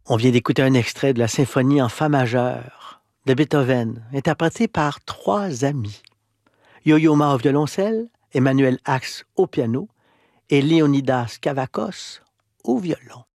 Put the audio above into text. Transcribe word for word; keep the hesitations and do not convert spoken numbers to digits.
On vient d'écouter un extrait de la symphonie en fa majeur de Beethoven, interprétée par trois amis. Yo-Yo Ma au violoncelle, Emmanuel Ax au piano et Léonidas Kavakos au violon.